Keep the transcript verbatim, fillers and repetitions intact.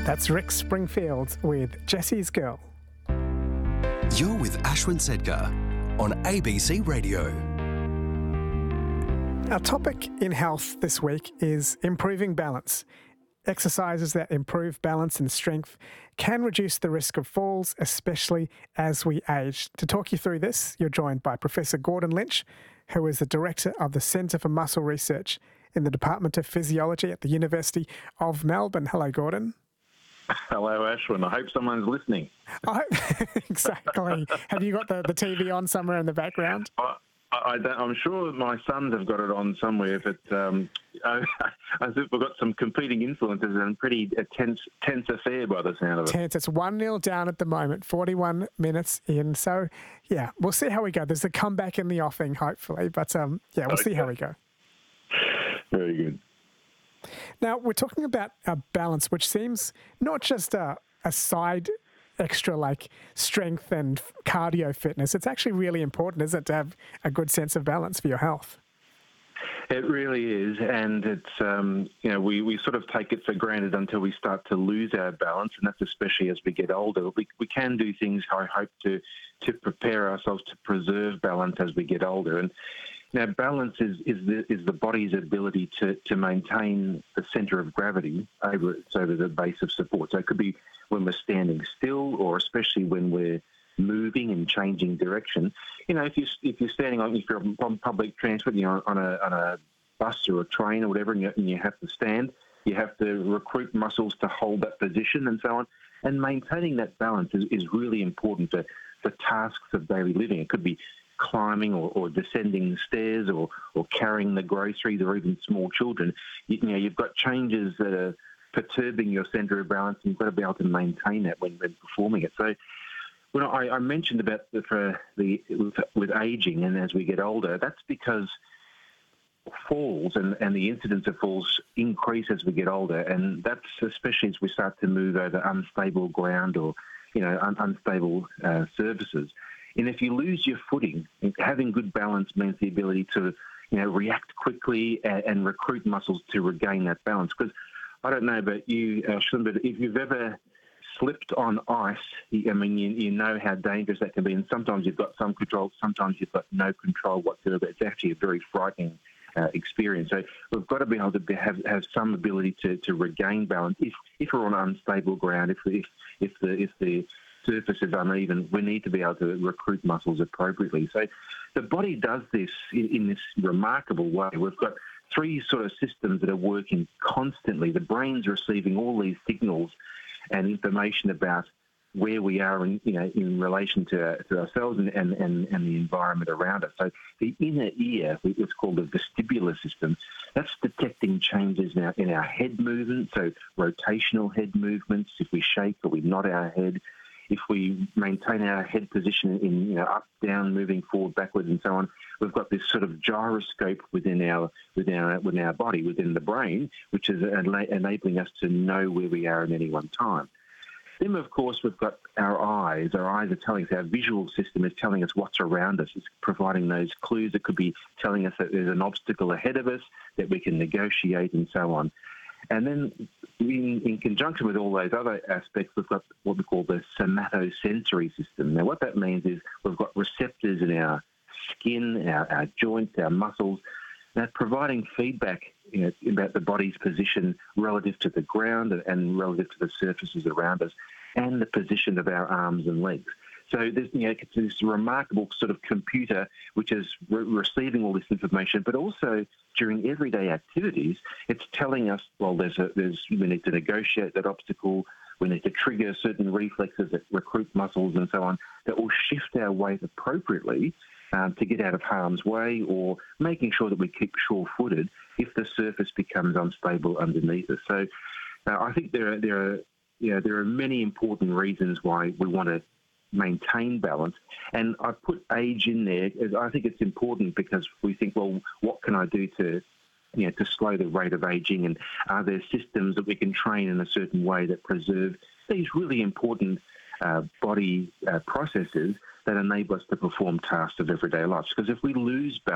That's Rick Springfield with Jesse's Girl. You're with Ashwin Sedgar on A B C Radio. Our topic in health this week is improving balance. Exercises that improve balance and strength can reduce the risk of falls, especially as we age. To talk you through this, you're joined by Professor Gordon Lynch, who is the Director of the Centre for Muscle Research in the Department of Physiology at the University of Melbourne. Hello, Gordon. Hello, Ashwin. I hope someone's listening. I, exactly. Have you got the, the T V on somewhere in the background? I, I don't, I'm sure my sons have got it on somewhere, but um, I, I think we've got some competing influences and pretty a tense, tense affair by the sound of it. Tense. It's one nil down at the moment, forty-one minutes in. So, yeah, we'll see how we go. There's a comeback in the offing, hopefully. But, um, yeah, we'll okay. see how we go. Very good. Now, we're talking about a balance, which seems not just a, a side extra like strength and cardio fitness. It's actually really important, isn't it, to have a good sense of balance for your health? It really is, and it's, um, you know, we, we sort of take it for granted until we start to lose our balance, and that's especially as we get older. We, we can do things, I hope, to, to prepare ourselves to preserve balance as we get older. And now, balance is is the, is the body's ability to, to maintain the centre of gravity over so over the base of support. So it could be when we're standing still, or especially when we're moving and changing direction. You know, if you if you're standing on if you're on public transport, you know, on a on a bus or a train or whatever, and you, and you have to stand, you have to recruit muscles to hold that position and so on. And maintaining that balance is, is really important for for tasks of daily living. It could be climbing or, or descending stairs or, or carrying the groceries or even small children. You, you know, you've got changes that are perturbing your centre of balance, and you've got to be able to maintain that when, when performing it. So when I, I mentioned about the, for the with, with ageing and as we get older, that's because falls and, and the incidence of falls increase as we get older, and that's especially as we start to move over unstable ground or, you know, un, unstable uh, surfaces. And if you lose your footing, having good balance means the ability to, you know, react quickly and, and recruit muscles to regain that balance. Because I don't know about you, uh, Shun, but if you've ever slipped on ice, I mean, you, you know how dangerous that can be. And sometimes you've got some control, sometimes you've got no control whatsoever. It's actually a very frightening uh, experience. So we've got to be able to be, have have some ability to, to regain balance if if we're on unstable ground, if if if the if the surface is uneven, we need to be able to recruit muscles appropriately. So the body does this in, in this remarkable way. We've got three sort of systems that are working constantly. The brain's receiving all these signals and information about where we are in, you know, in relation to, to ourselves and, and, and, and the environment around us. So the inner ear, it's called the vestibular system, that's detecting changes in our, in our head movement, so rotational head movements, if we shake or we nod our head, if we maintain our head position in, you know, up, down, moving forward, backwards, and so on. We've got this sort of gyroscope within our within our within our body, within the brain, which is enabling us to know where we are at any one time. Then, of course, we've got our eyes. Our eyes are telling us, our visual system is telling us what's around us. It's providing those clues. It could be telling us that there's an obstacle ahead of us that we can negotiate and so on. And then in, in conjunction with all those other aspects, we've got what we call the somatosensory system. Now, what that means is we've got receptors in our skin, our, our joints, our muscles, that providing feedback, you know, about the body's position relative to the ground and relative to the surfaces around us and the position of our arms and legs. So there's, you know, it's this remarkable sort of computer which is re- receiving all this information, but also during everyday activities, it's telling us, well, there's a, there's we need to negotiate that obstacle, we need to trigger certain reflexes that recruit muscles and so on that will shift our weight appropriately um, to get out of harm's way, or making sure that we keep sure-footed if the surface becomes unstable underneath us. So uh, I think there are there are you know, there are many important reasons why we want to maintain balance. And I put age in there as I think it's important because we think, well, what can I do to, you know, to slow the rate of aging? And are there systems that we can train in a certain way that preserve these really important uh, body uh, processes that enable us to perform tasks of everyday life? Because if we lose balance,